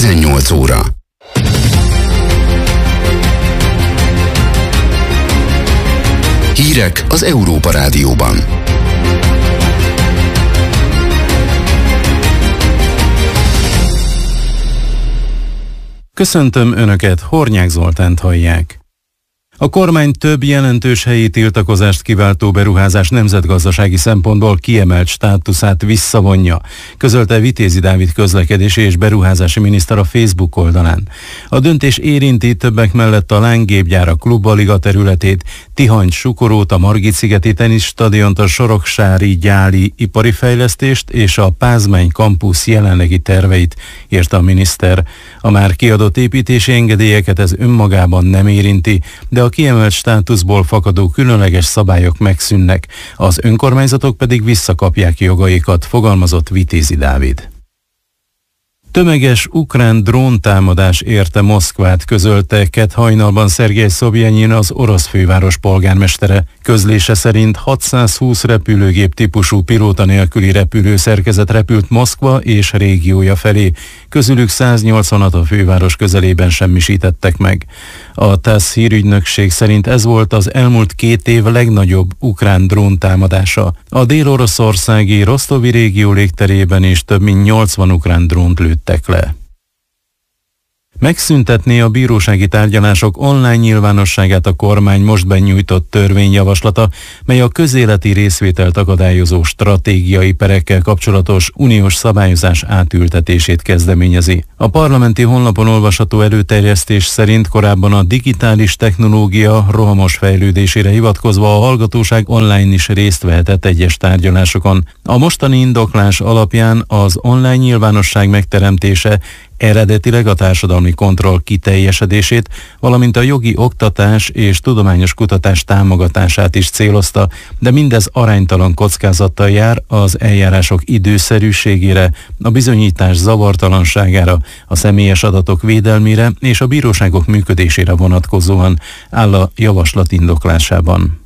18 óra. Hírek az Európa Rádióban. Köszöntöm Önöket, Hornyák Zoltánt hallják. A kormány több jelentős helyi tiltakozást kiváltó beruházás nemzetgazdasági szempontból kiemelt státuszát visszavonja, közölte Vitézi Dávid közlekedési és beruházási miniszter a Facebook oldalán. A döntés érinti többek mellett a Láng-gépgyár, a Klubaliga területét, Tihangy, Sukorót, a Margit-szigeti teniszstadiont, a Soroksári gyáli ipari fejlesztést és a Pázmány kampusz jelenlegi terveit, írta a miniszter. A már kiadott építési engedélyeket ez önmagában nem érinti, de a kiemelt státuszból fakadó különleges szabályok megszűnnek, az önkormányzatok pedig visszakapják jogaikat, fogalmazott Vitézi Dávid. Tömeges ukrán dróntámadás érte Moszkvát, közölte kedd hajnalban Szergej Szobjenyin, az orosz főváros polgármestere. Közlése szerint 620 repülőgép típusú pilóta nélküli repülőszerkezet repült Moszkva és régiója felé, közülük 180-at a főváros közelében semmisítettek meg. A TASZ hírügynökség szerint ez volt az elmúlt 2 év legnagyobb ukrán dróntámadása. A dél-oroszországi Rosztovi régió légterében is több mint 80 ukrán drónt lőttek le. Megszüntetné a bírósági tárgyalások online nyilvánosságát a kormány most benyújtott törvényjavaslata, mely a közéleti részvételt akadályozó stratégiai perekkel kapcsolatos uniós szabályozás átültetését kezdeményezi. A parlamenti honlapon olvasható előterjesztés szerint korábban a digitális technológia rohamos fejlődésére hivatkozva a hallgatóság online is részt vehetett egyes tárgyalásokon. A mostani indoklás alapján az online nyilvánosság megteremtése eredetileg a társadalmi kontroll kiteljesedését, valamint a jogi oktatás és tudományos kutatás támogatását is célozta, de mindez aránytalan kockázattal jár az eljárások időszerűségére, a bizonyítás zavartalanságára, a személyes adatok védelmére és a bíróságok működésére vonatkozóan, áll a javaslat indoklásában.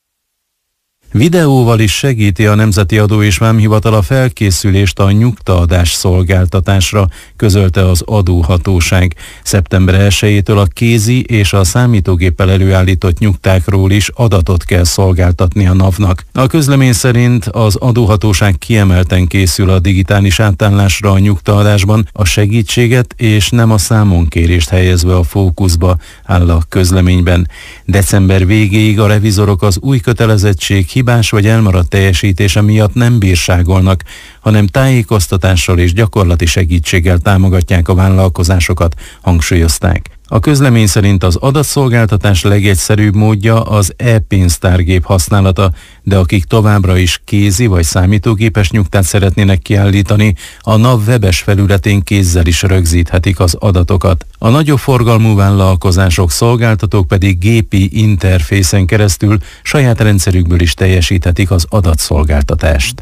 Videóval is segíti a Nemzeti Adó és Vámhivatal a felkészülést a nyugtaadás szolgáltatásra, közölte az adóhatóság. Szeptember 1-től a kézi és a számítógéppel előállított nyugtákról is adatot kell szolgáltatni a NAV-nak. A közlemény szerint az adóhatóság kiemelten készül a digitális átállásra a nyugtaadásban, a segítséget és nem a számonkérést helyezve a fókuszba, áll a közleményben. December végéig a revizorok az új kötelezettség hibás vagy elmaradt teljesítése miatt nem bírságolnak, hanem tájékoztatással és gyakorlati segítséggel támogatják a vállalkozásokat, hangsúlyozták. A közlemény szerint az adatszolgáltatás legegyszerűbb módja az e-pénztárgép használata, de akik továbbra is kézi vagy számítógépes nyugtát szeretnének kiállítani, a NAV webes felületén kézzel is rögzíthetik az adatokat. A nagyobb forgalmú vállalkozások, szolgáltatók pedig gépi interfészen keresztül saját rendszerükből is teljesíthetik az adatszolgáltatást.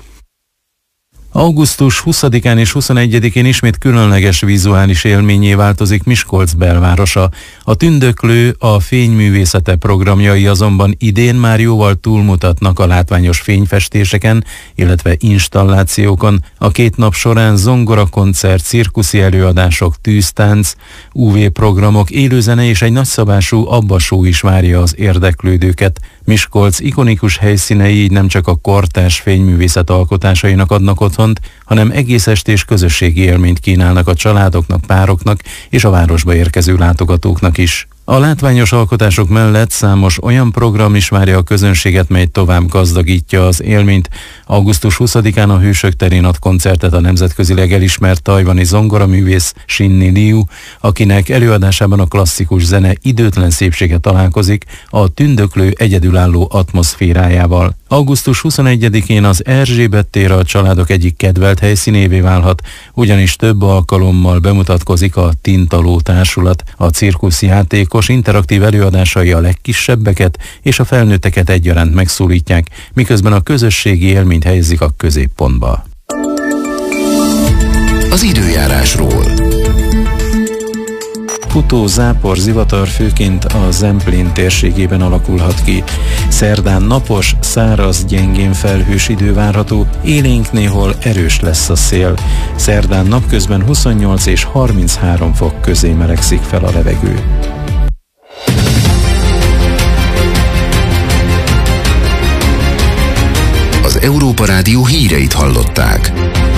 Augusztus 20-án és 21-én ismét különleges vizuális élménnyé változik Miskolc belvárosa. A Tündöklő, a fényművészete programjai azonban idén már jóval túlmutatnak a látványos fényfestéseken, illetve installációkon. A 2 nap során zongorakoncert, cirkuszi előadások, tűztánc, UV-programok, élőzene és egy nagyszabású abbasó is várja az érdeklődőket. Miskolc ikonikus helyszínei így nem csak a kortárs fényművészet alkotásainak adnak otthont, hanem egész estés közösségi élményt kínálnak a családoknak, pároknak és a városba érkező látogatóknak is. A látványos alkotások mellett számos olyan program is várja a közönséget, mely tovább gazdagítja az élményt. Augusztus 20-án a Hősök terén ad koncertet a nemzetközileg elismert tajvani zongoraművész Shinny Liu, akinek előadásában a klasszikus zene időtlen szépsége találkozik a Tündöklő egyedülálló atmoszférájával. Augusztus 21-én az Erzsébet tér a családok egyik kedvelt helyszínévé válhat, ugyanis több alkalommal bemutatkozik a Tintaló társulat. A cirkuszjátékos interaktív előadásai a legkisebbeket és a felnőtteket egyaránt megszólítják, miközben a közösségi élményt helyezik a középpontba. Az időjárásról. Futó zápor, zivatar főként a Zemplén térségében alakulhat ki. Szerdán napos, száraz, gyengén felhős idő várható, élénk néhol erős lesz a szél. Szerdán napközben 28 és 33 fok közé melegszik fel a levegő. Az Európa Rádió híreit hallották.